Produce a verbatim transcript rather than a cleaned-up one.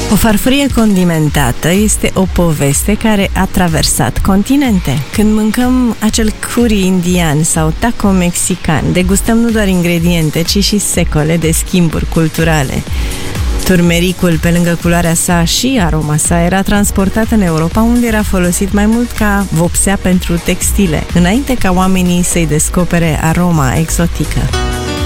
O farfurie condimentată este o poveste care a traversat continente. Când mâncăm acel curry indian sau taco mexican, degustăm nu doar ingrediente, ci și secole de schimburi culturale. Turmericul, pe lângă culoarea sa și aroma sa, era transportat în Europa, unde era folosit mai mult ca vopsea pentru textile, înainte ca oamenii să-i descopere aroma exotică.